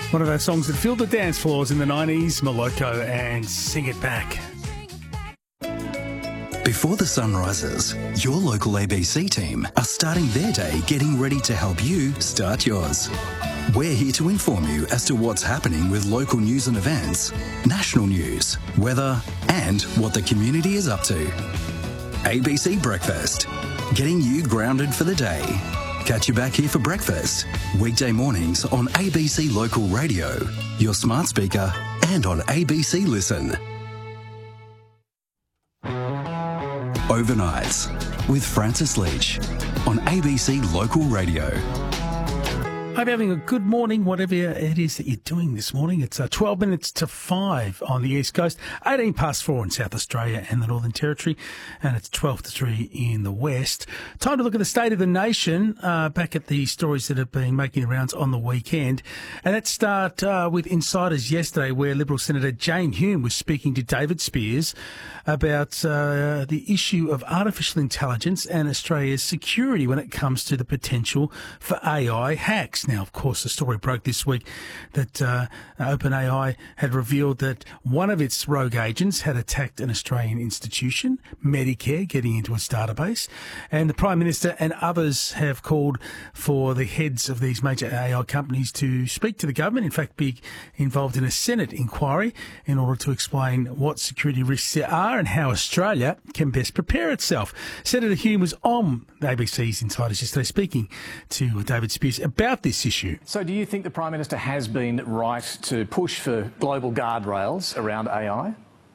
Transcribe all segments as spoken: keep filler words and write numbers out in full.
One of those songs that filled the dance floors in the nineties, Moloko and Sing It Back. Before the sun rises, your local A B C team are starting their day getting ready to help you start yours. We're here to inform you as to what's happening with local news and events, national news, weather, and what the community is up to. A B C Breakfast, getting you grounded for the day. Catch you back here for breakfast, weekday mornings on A B C Local Radio, your smart speaker, and on A B C Listen. Overnights with Francis Leach on A B C Local Radio. Hope you're having a good morning, whatever it is that you're doing this morning. It's uh, twelve minutes to five on the East Coast, eighteen past four in South Australia and the Northern Territory, and it's twelve to three in the West. Time to look at the state of the nation, uh, back at the stories that have been making rounds on the weekend. And let's start uh, with Insiders yesterday, where Liberal Senator Jane Hume was speaking to David Speers about uh, the issue of artificial intelligence and Australia's security when it comes to the potential for A I hacks. Now, of course, the story broke this week that uh, OpenAI had revealed that one of its rogue agents had attacked an Australian institution, Medicare, getting into its database. And the Prime Minister and others have called for the heads of these major A I companies to speak to the government, in fact, be involved in a Senate inquiry in order to explain what security risks there are and how Australia can best prepare itself. Senator Hume was on A B C's Insiders yesterday speaking to David Speers about this issue. So do you think the Prime Minister has been right to push for global guardrails around A I?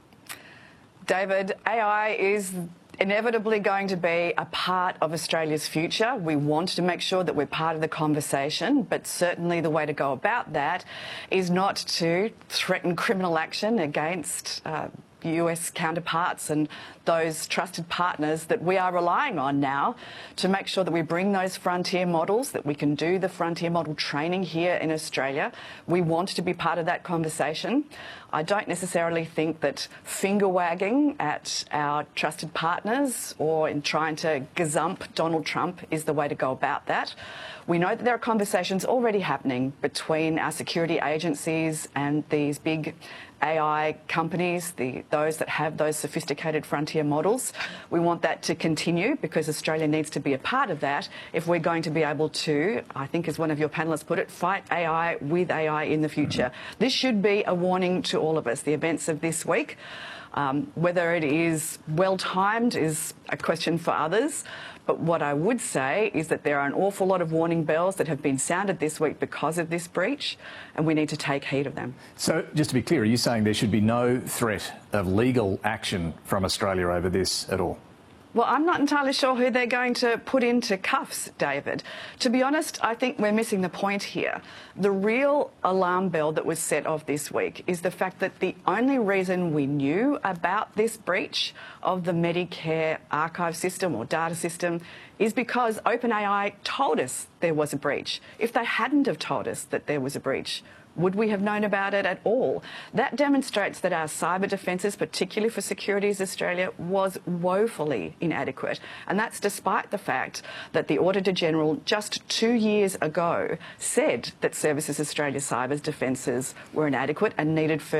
David, A I is inevitably going to be a part of Australia's future. We want to make sure that we're part of the conversation, but certainly the way to go about that is not to threaten criminal action against uh, U S counterparts and those trusted partners that we are relying on now to make sure that we bring those frontier models, that we can do the frontier model training here in Australia. We want to be part of that conversation. I don't necessarily think that finger wagging at our trusted partners or in trying to gazump Donald Trump is the way to go about that. We know that there are conversations already happening between our security agencies and these big A I companies, the, those that have those sophisticated frontier models. We want that to continue because Australia needs to be a part of that if we're going to be able to, I think as one of your panellists put it, fight A I with A I in the future. This should be a warning to all of us. The events of this week, um, whether it is well-timed is a question for others. But what I would say is that there are an awful lot of warning bells that have been sounded this week because of this breach, and we need to take heed of them. So, just to be clear, are you saying there should be no threat of legal action from Australia over this at all? Well, I'm not entirely sure who they're going to put into cuffs, David. To be honest, I think we're missing the point here. The real alarm bell that was set off this week is the fact that the only reason we knew about this breach of the Medicare archive system or data system is because OpenAI told us there was a breach. If they hadn't have told us that there was a breach, would we have known about it at all? That demonstrates that our cyber defences, particularly for Securities Australia, was woefully inadequate. And that's despite the fact that the Auditor-General just two years ago said that Services Australia cyber defences were inadequate and needed further